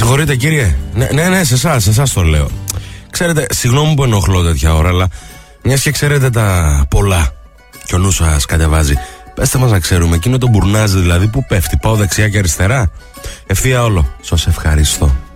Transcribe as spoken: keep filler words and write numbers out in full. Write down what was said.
συγχωρείτε κύριε. Ναι, ναι, ναι, σε εσάς, σε εσάς το λέω. Ξέρετε, συγγνώμη που ενοχλώ τέτοια ώρα, αλλά μιας και ξέρετε τα πολλά και ο νους σας κατεβάζει, πέστε μας να ξέρουμε, εκείνο το μπουρνάζ δηλαδή που πέφτει, πάω δεξιά και αριστερά, ευθεία όλο. Σας ευχαριστώ.